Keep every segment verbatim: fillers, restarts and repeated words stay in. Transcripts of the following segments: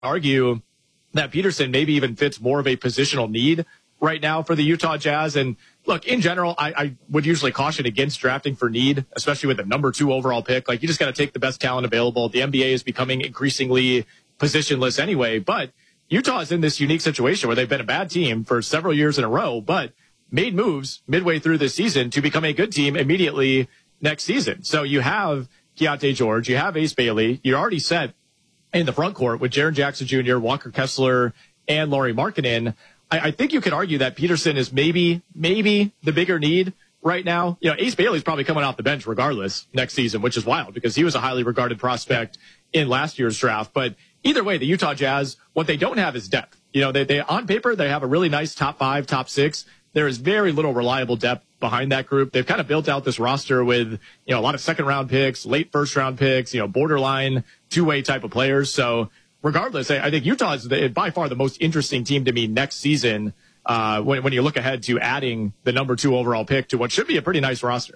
argue that Peterson maybe even fits more of a positional need right now for the Utah Jazz. And look, in general, I, I would usually caution against drafting for need, especially with a number two overall pick. Like, you just got to take the best talent available. The N B A is becoming increasingly positionless anyway, but Utah is in this unique situation where they've been a bad team for several years in a row, but made moves midway through this season to become a good team immediately next season. So you have Keontae George, you have Ace Bailey, you're already set in the front court with Jaren Jackson Junior, Walker Kessler, and Lauri Markkanen. I, I think you could argue that Peterson is maybe, maybe the bigger need right now. You know, Ace Bailey's probably coming off the bench regardless next season, which is wild because he was a highly regarded prospect in last year's draft. But either way, the Utah Jazz, what they don't have is depth. You know, they, they on paper, they have a really nice top five, top six. There is very little reliable depth behind that group. They've kind of built out this roster with, you know, a lot of second round picks, late first round picks, you know, borderline two-way type of players. So regardless, I, I think Utah is the, by far the most interesting team to me next season uh, when, when you look ahead to adding the number two overall pick to what should be a pretty nice roster.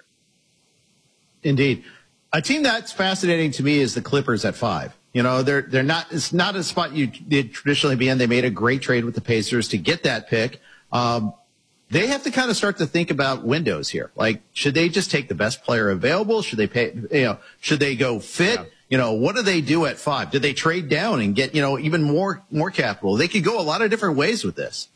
Indeed. A team that's fascinating to me is the Clippers at five. You know, they're, they're not, it's not a spot you'd traditionally be in. They made a great trade with the Pacers to get that pick. Um, They have to kind of start to think about windows here. Like, should they just take the best player available? Should they pay, you know, should they go fit? Yeah. You know, what do they do at five? Did they trade down and get, you know, even more, more capital? They could go a lot of different ways with this.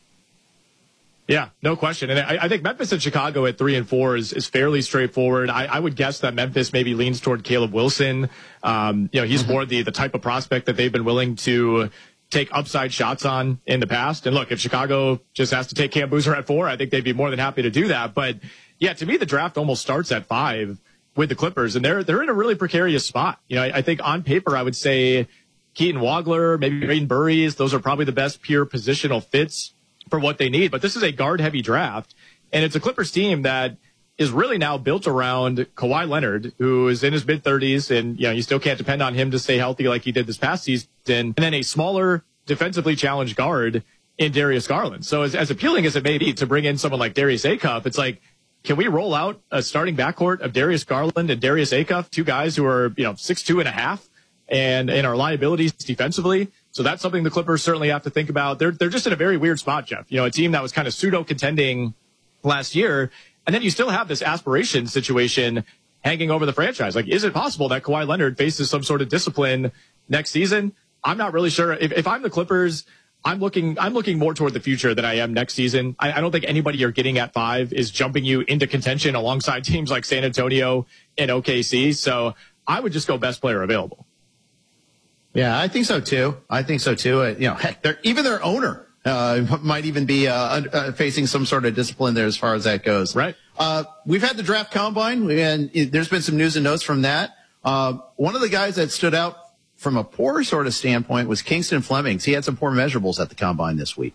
Yeah, no question. And I, I think Memphis and Chicago at three and four is, is fairly straightforward. I, I would guess that Memphis maybe leans toward Caleb Wilson. Um, you know, he's mm-hmm. more the, the type of prospect that they've been willing to take upside shots on in the past. And look, if Chicago just has to take Cam Boozer at four, I think they'd be more than happy to do that. But yeah, to me, the draft almost starts at five with the Clippers, and they're they're in a really precarious spot. You know, I, I think on paper, I would say Keaton Wagler, maybe Braden Burries, those are probably the best pure positional fits for what they need. But this is a guard-heavy draft, and it's a Clippers team that is really now built around Kawhi Leonard, who is in his mid-thirties, and you know you still can't depend on him to stay healthy like he did this past season. And then a smaller, defensively challenged guard in Darius Garland. So as, as appealing as it may be to bring in someone like Darius Acuff, it's like, can we roll out a starting backcourt of Darius Garland and Darius Acuff, two guys who are, you know, six two and a half and, and are liabilities defensively? So that's something the Clippers certainly have to think about. They're, they're just in a very weird spot, Jeff. You know, a team that was kind of pseudo contending last year. And then you still have this aspiration situation hanging over the franchise. Like, is it possible that Kawhi Leonard faces some sort of discipline next season? I'm not really sure. If, if I'm the Clippers, I'm looking, I'm looking more toward the future than I am next season. I, I don't think anybody you're getting at five is jumping you into contention alongside teams like San Antonio and O K C. So I would just go best player available. Yeah, I think so too. I think so too. Uh, you know, heck, they're, even their owner uh, might even be uh, uh, facing some sort of discipline there as far as that goes. Right. Uh, we've had the draft combine, and there's been some news and notes from that. Uh, one of the guys that stood out from a poor sort of standpoint was Kingston Flemings. He had some poor measurables at the combine this week.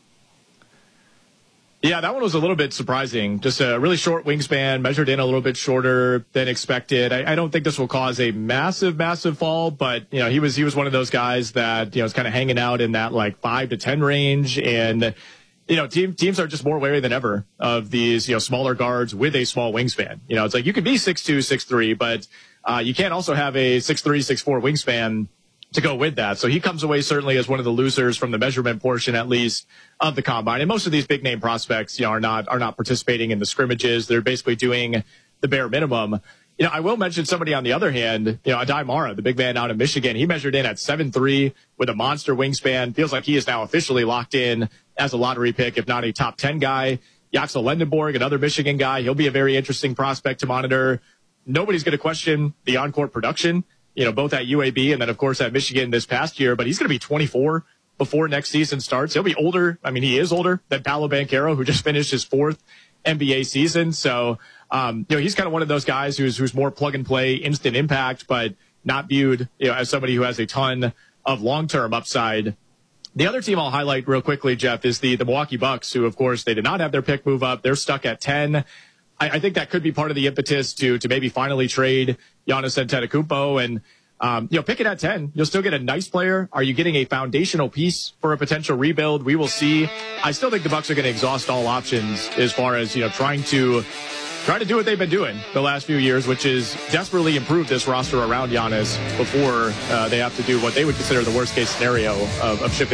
Yeah, that one was a little bit surprising. Just a really short wingspan, measured in a little bit shorter than expected. I, I don't think this will cause a massive, massive fall, but you know, he was he was one of those guys that you know is kind of hanging out in that like five to ten range, and you know, team, teams are just more wary than ever of these you know smaller guards with a small wingspan. You know, it's like you can be six two, six three, but uh, you can't also have a six three, six four wingspan to go with that. So he comes away certainly as one of the losers from the measurement portion, at least, of the combine. And most of these big name prospects, you know, are not, are not participating in the scrimmages. They're basically doing the bare minimum. You know, I will mention somebody on the other hand, you know, Adai Mara, the big man out of Michigan. He measured in at seven three with a monster wingspan. Feels like he is now officially locked in as a lottery pick, if not a top ten guy. Yaxel Lendenborg, another Michigan guy. He'll be a very interesting prospect to monitor. Nobody's going to question the on-court production, you know, both at U A B and then, of course, at Michigan this past year. But he's going to be twenty-four before next season starts. He'll be older. I mean, he is older than Paolo Banchero, who just finished his fourth N B A season. So, um, you know, he's kind of one of those guys who's who's more plug and play, instant impact, but not viewed, you know, as somebody who has a ton of long-term upside. The other team I'll highlight real quickly, Jeff, is the, the Milwaukee Bucks, who, of course, they did not have their pick move up. They're stuck at ten. I, I think that could be part of the impetus to to maybe finally trade Giannis Antetokounmpo. And, um, you know, pick it at ten. You'll still get a nice player. Are you getting a foundational piece for a potential rebuild? We will see. I still think the Bucks are going to exhaust all options as far as, you know, trying to try to do what they've been doing the last few years, which is desperately improve this roster around Giannis before uh, they have to do what they would consider the worst case scenario of, of shipping